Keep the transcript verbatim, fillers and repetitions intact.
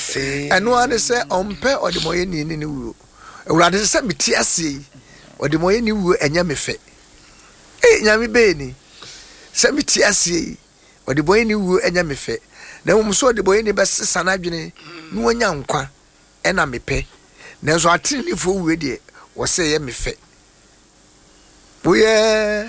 ɛno ane sɛ ɔmpɛ ɔdemmɔyɛni ne ne wuo awurade sɛ mete ase ɔdemmɔyɛni wuo ɛnyɛ me fɛ eh nyame bɛni sɛ mete ase ɔdemmɔyɛni wuo ɛnyɛ me fɛ na mmom so ɔdemmɔyɛni bɛsesa n'adwene na wanya nkwa ɛna mepɛ nanso atenefo wuo deɛ wɔsɛ yɛ me fɛ woyɛ